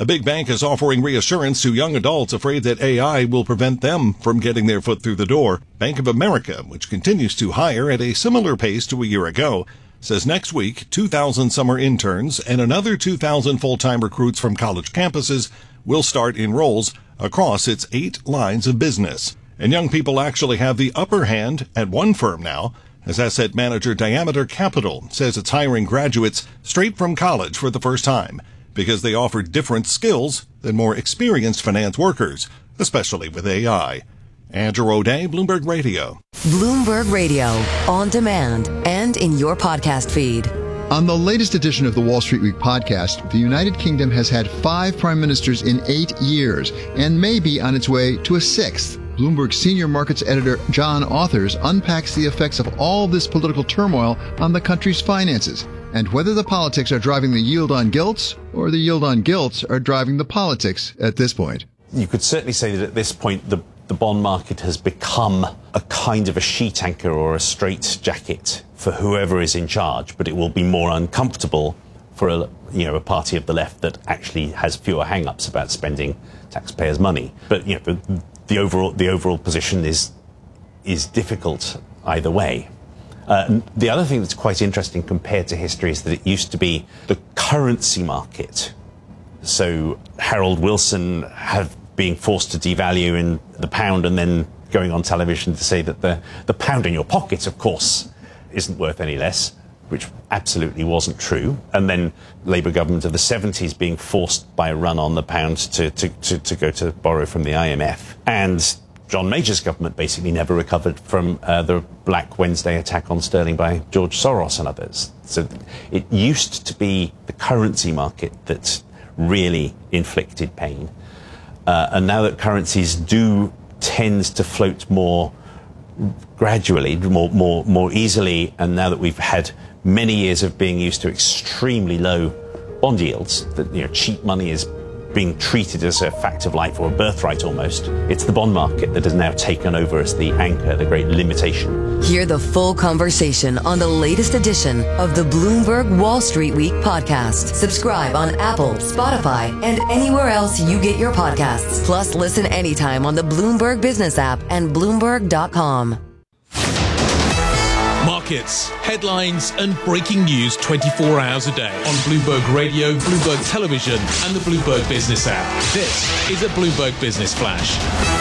A big bank is offering reassurance to young adults afraid that AI will prevent them from getting their foot through the door. Bank of America, which continues to hire at a similar pace to a year ago, says next week 2,000 summer interns and another 2,000 full-time recruits from college campuses will start in roles across its 8 lines of business. And young people actually have the upper hand at one firm now, as asset manager Diameter Capital says it's hiring graduates straight from college for the first time because they offer different skills than more experienced finance workers, especially with AI. Andrew O'Day, Bloomberg Radio. Bloomberg Radio, on demand and in your podcast feed. On the latest edition of the Wall Street Week podcast, the United Kingdom has had 5 prime ministers in 8 years and may be on its way to a 6th. Bloomberg senior markets editor John Authers unpacks the effects of all this political turmoil on the country's finances and whether the politics are driving the yield on gilts or the yield on gilts are driving the politics at this point. You could certainly say that at this point the bond market has become a kind of a sheet anchor or a straitjacket for whoever is in charge, but it will be more uncomfortable for a party of the left that actually has fewer hang-ups about spending taxpayers' money. But the overall position is difficult either way. The other thing that's quite interesting compared to history is that it used to be the currency market. So Harold Wilson being forced to devalue in the pound and then going on television to say that the pound in your pocket, of course, isn't worth any less, which absolutely wasn't true. And then Labour government of the 70s being forced by a run on the pound to go to borrow from the IMF. And John Major's government basically never recovered from the Black Wednesday attack on sterling by George Soros and others. So it used to be the currency market that really inflicted pain. And now that currencies do tend to float more gradually, more easily, and now that we've had many years of being used to extremely low bond yields, that cheap money is being treated as a fact of life or a birthright almost, it's the bond market that has now taken over as the anchor, the great limitation. Hear the full conversation on the latest edition of the Bloomberg Wall Street Week podcast. Subscribe on Apple, Spotify, and anywhere else you get your podcasts. Plus, listen anytime on the Bloomberg Business app and Bloomberg.com. Markets, headlines and breaking news 24 hours a day on Bloomberg Radio, Bloomberg Television and the Bloomberg Business app. This is a Bloomberg Business Flash.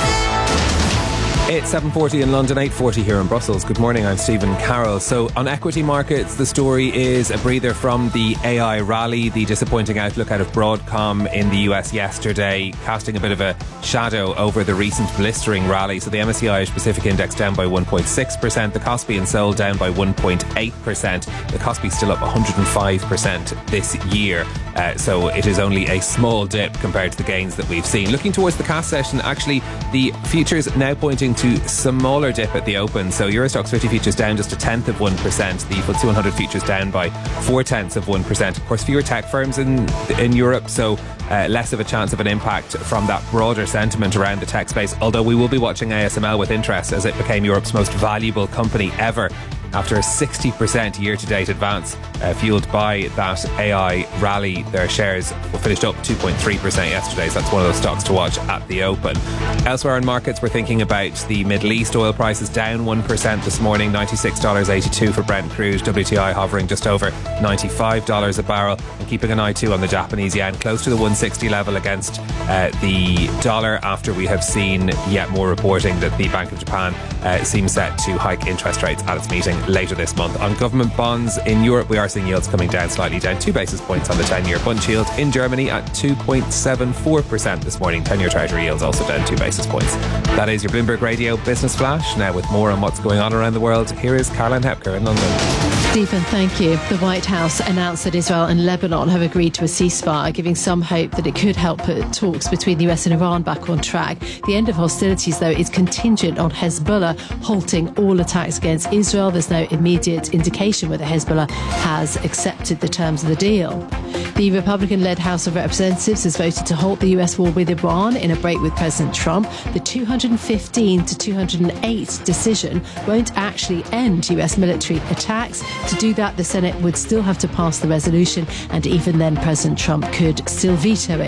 It's 7:40 in London, 8:40 here in Brussels. Good morning, I'm Stephen Carroll. So on equity markets, the story is a breather from the AI rally. The disappointing outlook out of Broadcom in the US yesterday, casting a bit of a shadow over the recent blistering rally. So the MSCI Irish Pacific Index down by 1.6%, the Kospi and Seoul down by 1.8%. The Kospi still up 105% this year. So it is only a small dip compared to the gains that we've seen. Looking towards the cash session, actually, the futures now pointing to smaller dip at the open. So Euro Stoxx 50 futures down just 0.1%. The FTSE 100 futures down by 0.4%. Of course, fewer tech firms in Europe, so less of a chance of an impact from that broader sentiment around the tech space. Although we will be watching ASML with interest as it became Europe's most valuable company ever after a 60% year-to-date advance, fueled by that AI rally. Their shares were finished up 2.3% yesterday, so that's one of those stocks to watch at the open. Elsewhere in markets, we're thinking about the Middle East. Oil prices down 1% this morning, $96.82 for Brent crude. WTI hovering just over $95 a barrel, and keeping an eye too on the Japanese yen, close to the 160 level against the dollar, after we have seen yet more reporting that the Bank of Japan seems set to hike interest rates at its meeting later this month. On government bonds in Europe, we are seeing yields coming down slightly, down 2 basis points on the 10-year Bund yield. In Germany at 2.74% this morning. 10-year Treasury yields also down 2 basis points. That is your Bloomberg Radio Business Flash. Now with more on what's going on around the world, here is Caroline Hepker in London. Stephen, thank you. The White House announced that Israel and Lebanon have agreed to a ceasefire, giving some hope that it could help put talks between the US and Iran back on track. The end of hostilities, though, is contingent on Hezbollah halting all attacks against Israel. There's no immediate indication whether Hezbollah has accepted the terms of the deal. The Republican-led House of Representatives has voted to halt the US war with Iran in a break with President Trump. The 215 to 208 decision won't actually end US military attacks. To do that, the Senate would still have to pass the resolution, and even then President Trump could still veto it.